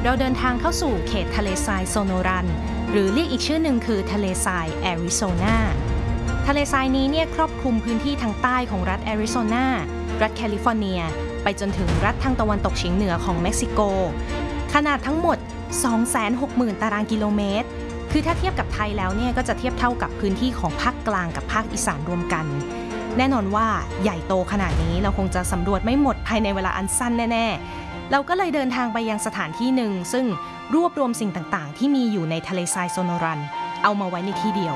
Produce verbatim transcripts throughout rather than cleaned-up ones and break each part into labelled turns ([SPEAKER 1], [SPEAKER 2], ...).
[SPEAKER 1] เราเดินทางเข้าสู่เขตทะเลทรายโซโนรันหรือเรียกอีกชื่อหนึ่งคือทะเลทรายแอริโซนาทะเลทรายนี้เนี่ยครอบคลุมพื้นที่ทางใต้ของรัฐแอริโซนารัฐแคลิฟอร์เนียไปจนถึงรัฐทางตะวันตกเฉียงเหนือของเม็กซิโกขนาดทั้งหมด สองแสนหกหมื่น ตารางกิโลเมตรคือถ้าเทียบกับไทยแล้วเนี่ยก็จะเทียบเท่ากับพื้นที่ของภาคกลางกับภาคอีสานรวมกันแน่นอนว่าใหญ่โตขนาดนี้เราคงจะสำรวจไม่หมดภายในเวลาอันสั้นแน่ๆเราก็เลยเดินทางไปยังสถานที่หนึ่งซึ่งรวบรวมสิ่งต่างๆที่มีอยู่ในทะเลทรายโซโนรันเอามาไว้ในที่เดียว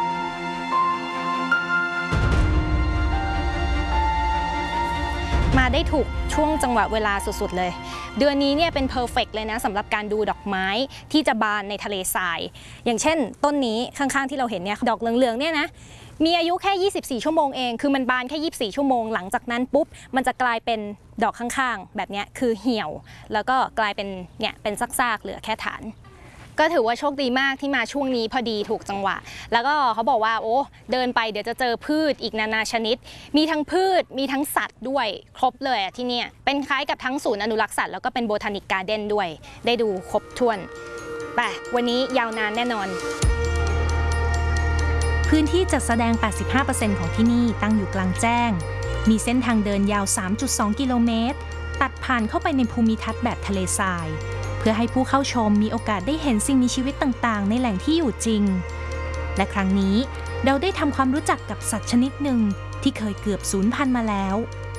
[SPEAKER 1] มาได้ถูกช่วงจังหวะเวลาสุดๆเลยเดือนนี้เนี่ยเป็นเพอร์เฟกต์เลยนะสำหรับการดูดอกไม้ที่จะบานในทะเลทรายอย่างเช่นต้นนี้ข้างๆที่เราเห็นเนี่ยดอกเหลืองๆเนี่ยนะมีอายุแค่ยี่สิบสี่ชั่วโมงเองคือมันบานแค่ยี่สิบสี่ชั่วโมงหลังจากนั้นปุ๊บมันจะกลายเป็นดอกข้างๆแบบนี้คือเหี่ยวแล้วก็กลายเป็นเนี่ยเป็นซากๆเหลือแค่ฐานก็ถือว่าโชคดีมากที่มาช่วงนี้พอดีถูกจังหวะแล้วก็เขาบอกว่าโอ้เดินไปเดี๋ยวจะเจอพืชอีกนานาชนิดมีทั้งพืชมีทั้งสัตว์ด้วยครบเลยที่นี่เป็นคล้ายกับทั้งศูนย์อนุรักษ์สัตว์แล้วก็เป็นโบทานิกการ์เด้นด้วยได้ดูครบถ้วนไปวันนี้ยาวนานแน่นอนพื้นที่จัดแสดง แปดสิบห้าเปอร์เซ็นต์ ของที่นี่ตั้งอยู่กลางแจ้งมีเส้นทางเดินยาว สามจุดสอง กิโลเมตรตัดผ่านเข้าไปในภูมิทัศน์แบบทะเลทรายเพื่อให้ผู้เข้าชมมีโอกาสได้เห็นสิ่งมีชีวิตต่างๆในแหล่งที่อยู่จริงและครั้งนี้เราได้ทำความรู้จักกับสัตว์ชนิดหนึ่งที่เคยเกือบสูญพันธุ์มาแล้ว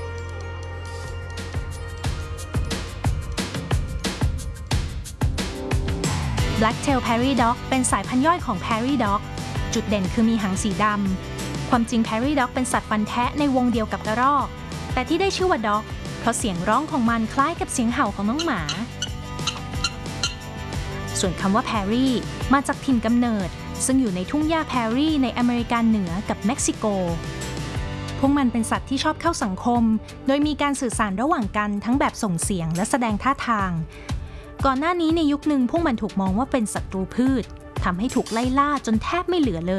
[SPEAKER 1] Black-tailed Prairie Dog เป็นสายพันธุ์ย่อยของ Prairie Dog จุดเด่นคือมีหางสีดำความจริง Prairie Dog เป็นสัตว์ฟันแทะในวงเดียวกับกระรอกแต่ที่ได้ชื่อว่า Dog เพราะเสียงร้องของมันคล้ายกับเสียงเห่าของน้องหมาส่วนคำว่าแพรรี่มาจากถิ่นกำเนิดซึ่งอยู่ในทุ่งหญ้าแพรรี่ในอเมริกาเหนือกับเม็กซิโกพวกมันเป็นสัตว์ที่ชอบเข้าสังคมโดยมีการสื่อสารระหว่างกันทั้งแบบส่งเสียงและแสดงท่าทางก่อนหน้านี้ในยุคหนึ่งพวกมันถูกมองว่าเป็นศัตรูพืชทำให้ถูกไล่ล่าจนแทบไม่เหลือเลย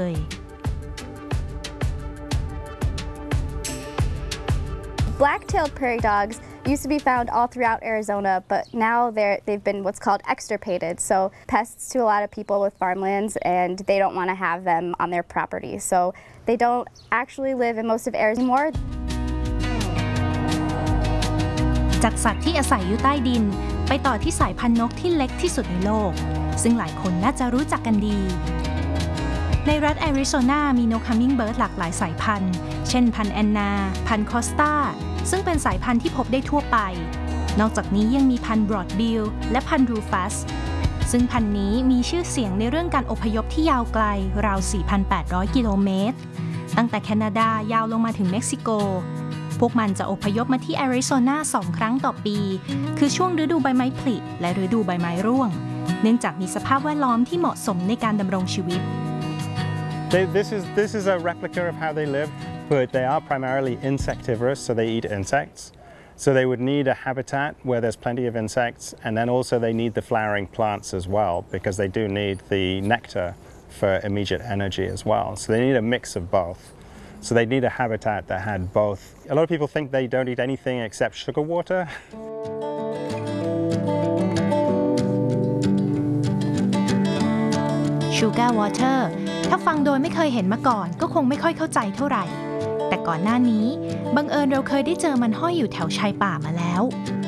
[SPEAKER 2] Black-tailed prairie dogs used to be found all throughout Arizona, but now they're, they've been what's called extirpated. So pests to a lot of people with farmlands, and they don't want to have them on their property. So they don't actually live in most of Arizona anymore.
[SPEAKER 1] จากสัตว์ที่อาศัยอยู่ใต้ดินไปต่อที่สายพันธุ์นกที่เล็กที่สุดในโลกซึ่งหลายคนน่าจะรู้จักกันดีในรัฐแอริโซนามีนกฮัมมิงเบิร์ดหลากหลายสายพันธุ์เช่นพันธุ์แอนนาพันธุ์คอสตาซึ่งเป็นสายพันธุ์ที่พบได้ทั่วไปนอกจากนี้ยังมีพันธุ์บรอดบิลและพันธุ์รูฟัสซึ่งพันธุ์นี้มีชื่อเสียงในเรื่องการอพยพที่ยาวไกลราว สี่พันแปดร้อย กิโลเมตรตั้งแต่แคนาดายาวลงมาถึงเม็กซิโกพวกมันจะอพยพมาที่แอริโซนาสองครั้งต่อปีคือช่วงฤดูใบไม้ผลิและฤดูใบไม้ร่วงเนื่องจากมีสภาพแวดล้อมที่เหมาะสมในการดำรงชีวิต
[SPEAKER 3] They, this is this is a replica of how they live, but they are primarily insectivorous, so they eat insects. So they would need a habitat where there's plenty of insects, and then also they need the flowering plants as well, because they do need the nectar for immediate energy as well. So they need a mix of both. So they need a habitat that had both. A lot of people think they don't eat anything except sugar water.
[SPEAKER 1] Sugar water ถ้าฟังโดยไม่เคยเห็นมาก่อนก็คงไม่ค่อยเข้าใจเท่าไหร่แต่ก่อนหน้านี้บังเอิญเราเคยได้เจอมันห้อยอยู่แถวชายป่ามาแล้ว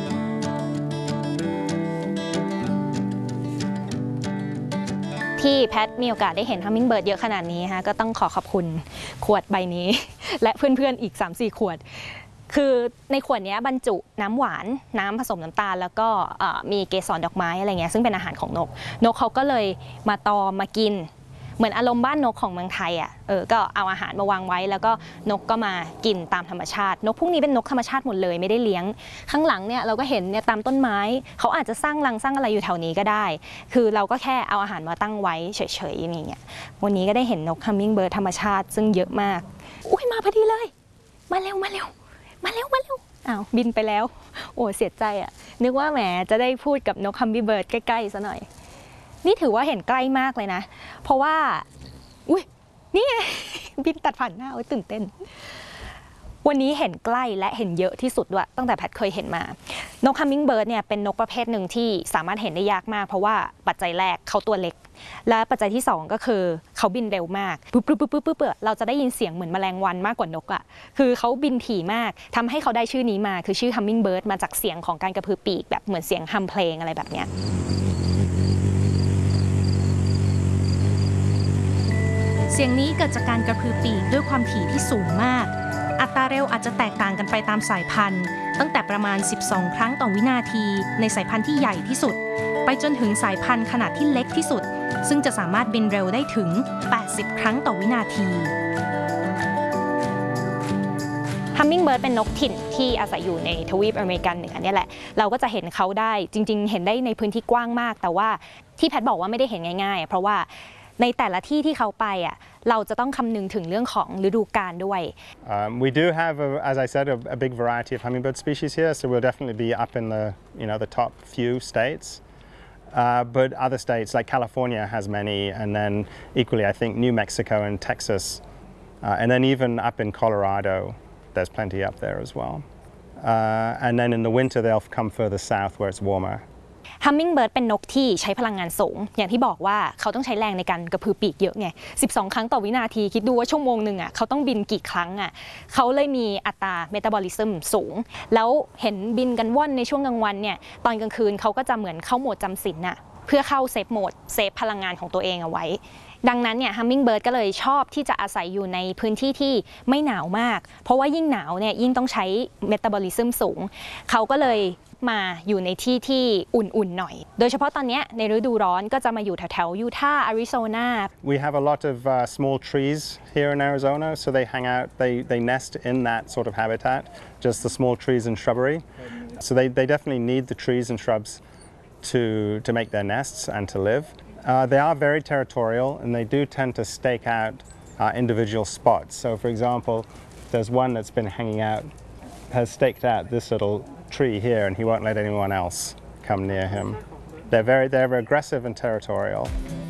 [SPEAKER 1] ที่แพทมีโอกาสได้เห็นฮัมมิงเบิร์ดเยอะขนาดนี้ฮะก็ต้องขอขอบคุณขวดใบนี้และเพื่อนๆอีก สามสี่ ขวดคือในขวดนี้บรรจุน้ำหวานน้ำผสมน้ำตาลแล้วก็มีเกสรดอกไม้อะไรเงี้ยซึ่งเป็นอาหารของนกนกเขาก็เลยมาตอมมากินเหมือนอารมณ์บ้านนกของเมืองไทยอ่ะเออก็เอาอาหารมาวางไว้แล้วก็นกก็มากินตามธรรมชาตินกพวกนี้เป็นนกธรรมชาติหมดเลยไม่ได้เลี้ยงข้างหลังเนี่ยเราก็เห็นเนี่ยตามต้นไม้เขาอาจจะสร้างรังสร้างอะไรอยู่แถวนี้ก็ได้คือเราก็แค่เอาอาหารมาตั้งไว้เฉยๆอย่างเงี้ยวันนี้ก็ได้เห็นนกฮัมมิงเบิร์ดธรรมชาติซึ่งเยอะมากอุ้ยมาพอดีเลยมาเร็วมาเร็วมาเร็วมาเร็วอ้าวบินไปแล้วโอ้เสียใจอ่ะนึกว่าแหมจะได้พูดกับนกฮัมมิงเบิร์ดใกล้ๆซะหน่อยนี่ถือว่าเห็นใกล้มากเลยนะเพราะว่าอุ้ยนี่บินตัดผ่านหน้าโอ้ยตื่นเต้นวันนี้เห็นใกล้และเห็นเยอะที่สุดด้วยตั้งแต่แพทเคยเห็นมานกฮัมมิงเบิร์ดเนี่ยเป็นนกประเภทหนึ่งที่สามารถเห็นได้ยากมากเพราะว่าปัจจัยแรกเขาตัวเล็กและปัจจัยที่สองก็คือเขาบินเร็วมากปุ๊บปุ๊บปุ๊บปุ๊บปุ๊บเราจะได้ยินเสียงเหมือนแมลงวันมากกว่านกอ่ะคือเขาบินถี่มากทำให้เขาได้ชื่อนี้มาคือชื่อฮัมมิงเบิร์ดมาจากเสียงของการกระพือปีกแบบเหมือนเสียงฮัมเพลงอะไรแบบเนี้ยเสียงนี้เกิดจากการกระพือปีกด้วยความถี่ที่สูงมากอัตราเร็วอาจจะแตกต่างกันไปตามสายพันธุ์ตั้งแต่ประมาณสิบสองครั้งต่อวินาทีในสายพันธุ์ที่ใหญ่ที่สุดไปจนถึงสายพันธุ์ขนาดที่เล็กที่สุดซึ่งจะสามารถบินเร็วได้ถึงแปดสิบครั้งต่อวินาทีฮัมมิงเบิร์ดเป็นนกถิ่นที่อาศัยอยู่ในทวีปอเมริกันเหนือเนี่ยแหละเราก็จะเห็นเขาได้จริงๆเห็นได้ในพื้นที่กว้างมากแต่ว่าที่แพทบอกว่าไม่ได้เห็นง่ายๆเพราะว่าในแต่ละที่ที่เขาไปอ่ะเราจะต้องคำนึงถึงเรื่องของฤดูกาลด้วย
[SPEAKER 3] Um, we do have, a, as I said, a, a big variety of hummingbird species here, so we'll definitely be up in the, you know, the top few states. Uh, but other states like California has many, and then equally, I think New Mexico and Texas, uh, and then even up in Colorado, there's plenty up there as well. Uh, and then in the winter, they'll come further south where it's warmer.
[SPEAKER 1] ฮัมมิงเบิร์ดเป็นนกที่ใช้พลังงานสูงอย่างที่บอกว่าเขาต้องใช้แรงในการกระพือปีกเยอะไงสิบสองครั้งต่อวินาทีคิดดูว่าชั่วโมงหนึ่งอ่ะเขาต้องบินกี่ครั้งอ่ะเขาเลยมีอัตราเมตาบอลิซึมสูงแล้วเห็นบินกันว่อนในช่วงกลางวันเนี่ยตอนกลางคืนเขาก็จะเหมือนเข้าโหมดจำศีลน่ะเพื่อเข้าเซฟโหมดเซฟพลังงานของตัวเองเอาไว้ดังนั้นเนี่ยฮัมมิงเบิร์ดก็เลยชอบที่จะอาศัยอยู่ในพื้นที่ที่ไม่หนาวมากเพราะว่ายิ่งหนาวเนี่ยยิ่งต้องใช้เมตาบอลิซึมสูงเขาก็เลยมาอยู่ในที่ที่อุ่นๆหน่อยโดยเฉพาะตอนนี้ในฤดูร้อนก็จะมาอยู่แถวๆยูทาห์อาริโซนา
[SPEAKER 3] We have a lot of uh, small trees here in Arizona, so they hang out, they, they nest in that sort of habitat, just the small trees and shrubbery. So they, they definitely need the trees and shrubs to, to make their nests and to live. Uh, they are very territorial and they do tend to stake out uh, individual spots. So for example, there's one that's been hanging out, has staked out this little tree here and he won't let anyone else come near him. They're very, they're aggressive and territorial.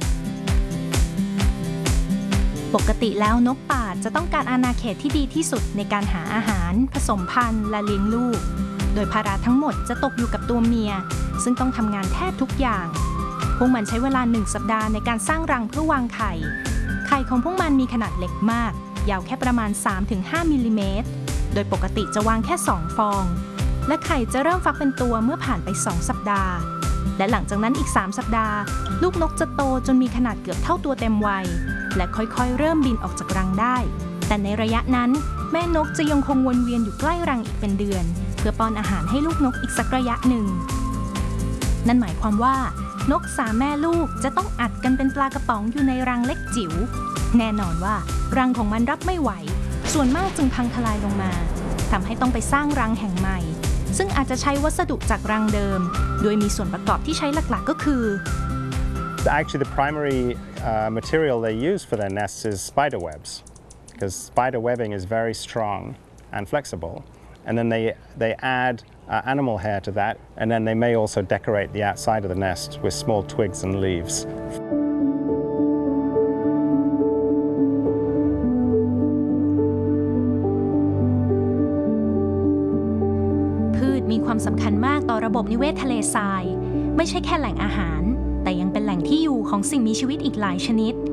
[SPEAKER 1] ปกติแล้วนกป่าจะต้องการอาณาเขตที่ดีที่สุดในการหาอาหารผสมพันธุ์และเลี้ยงลูกโดยภาระทั้งหมดจะตกอยู่กับตัวเมียซึ่งต้องทำงานแทบทุกอย่างพวกมันใช้เวลาหนึ่งสัปดาห์ในการสร้างรังเพื่อวางไข่ไข่ของพวกมันมีขนาดเล็กมากยาวแค่ประมาณ สามถึงห้า มิลลิเมตรโดยปกติจะวางแค่สองฟองและไข่จะเริ่มฟักเป็นตัวเมื่อผ่านไปสองสัปดาห์และหลังจากนั้นอีกสามสัปดาห์ลูกนกจะโตจนมีขนาดเกือบเท่าตัวเต็มวัยและค่อยๆเริ่มบินออกจากรังได้แต่ในระยะนั้นแม่นกจะยังคงวนเวียนอยู่ใกล้รังอีกเป็นเดือนเพื่อป้อนอาหารให้ลูกนกอีกสักระยะหนึ่งนั่นหมายความว่านกสามแม่ลูกจะต้องอัดกันเป็นปลากระป๋องอยู่ในรังเล็กจิ๋วแน่นอนว่ารังของมันรับไม่ไหวส่วนมากจึงพังทลายลงมาทำให้ต้องไปสร้างรังแห่งใหม่ซึ่งอาจจะใช้วัสดุจากรังเดิมโดยมีส่วนประกอบที่ใช้หลักๆก็คือ
[SPEAKER 3] Actually, the primary uh, material they use for their nests is spider webs, because spider webbing is very strong and flexible. And then they, they add uh, animal hair to that, and then they may also decorate the outside of the nest with small twigs and leaves. พืชมีความสำคัญมากต่อระบบนิเวศทะเลทรายไม่ใช่แค่แหล่งอาหารแต่ยังเป็นแหล่งที่อยู่ของสิ่งมีชีวิตอีกหลายชนิด